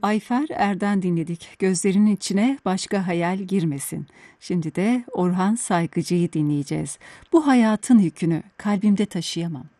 Ayfer Erden dinledik. Gözlerinin içine başka hayal girmesin. Şimdi de Orhan Saygıcı'yı dinleyeceğiz. Bu hayatın yükünü kalbimde taşıyamam.